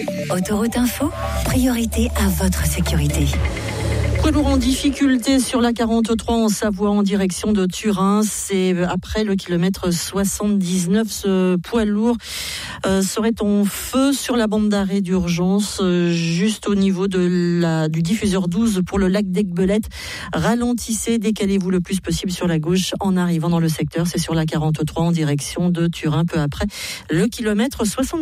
Autoroute Info, priorité à votre sécurité. Poids lourd en difficulté sur la 43 en Savoie en direction de Turin. C'est après le kilomètre 79. Ce poids lourd serait en feu sur la bande d'arrêt d'urgence, juste au niveau du diffuseur 12 pour le lac d'Aiguebelette. Ralentissez, décalez-vous le plus possible sur la gauche en arrivant dans le secteur. C'est sur la 43 en direction de Turin, peu après le kilomètre 79.